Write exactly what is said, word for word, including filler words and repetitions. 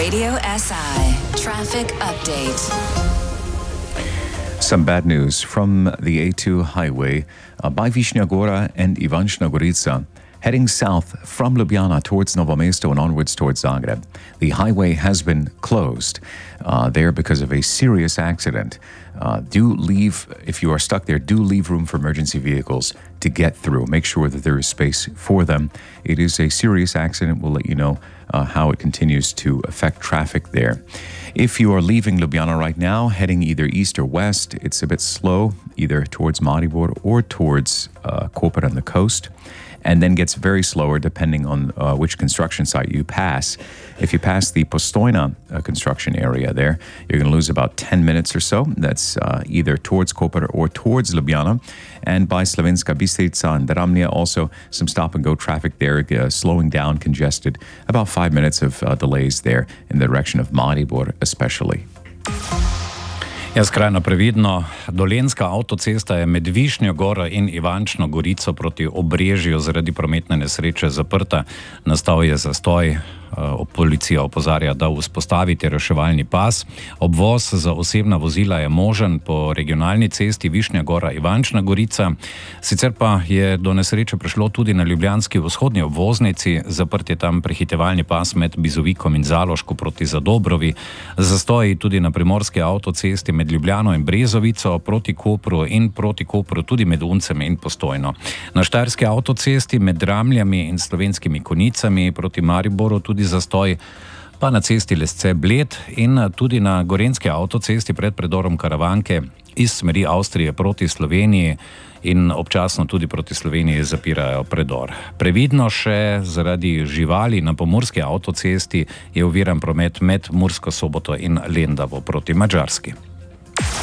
Radio S I Traffic Update. Some bad news from the A two highway uh, by Vyšня Gora and Ivančna Gorica. Heading south from Ljubljana towards Novo Mesto and onwards towards Zagreb. The highway has been closed uh, there because of a serious accident. Uh, do leave, if you are stuck there, do leave room for emergency vehicles to get through. Make sure that there is space for them. It is a serious accident. We'll let you know uh, how it continues to affect traffic there. If you are leaving Ljubljana right now, heading either east or west, it's a bit slow, either towards Maribor or towards uh, Koper and the coast, and then gets very slower depending on uh, which construction site you pass. If you pass the Postojna uh, construction area there, you're going to lose about ten minutes or so. That's uh, either towards Koper or towards Ljubljana. And by Slovenska Bistrica and Dramlje, also some stop-and-go traffic there, uh, slowing down, congested. About five minutes of uh, delays there in the direction of Maribor especially. Ja, skrajno previdno. Dolenjska avtocesta je med Vyšnjo Goro in Ivančno Gorico proti Obrežju zaradi prometne nesreče zaprta. Nastal je zastoj. Policija opozarja, da vzpostavite reševalni pas. Obvoz za osebna vozila je možen po regionalni cesti Vyšnja Gora Ivančna Gorica. Sicer pa je do nesreče prišlo tudi na ljubljanski vzhodni obvoznici. Zaprt je tam prehitevalni pas med Bizovikom in Zaloško proti Zadobrovi. Zastoji tudi na primorski avtocesti med Ljubljano in Brezovico proti Kopru in proti Kopru tudi med Uncem in Postojno. Na štajerski avtocesti med Dramljami in Slovenskimi Konicami proti Mariboru tudi zastoj, pa na cesti Lesce Bled in tudi na gorenjski avtocesti pred predorom Karavanke iz smeri Avstrije proti Sloveniji in občasno tudi proti Sloveniji zapirajo predor. Previdno še zaradi živali na pomurski avtocesti je oviran promet med Mursko Soboto in Lendavo proti Madžarski.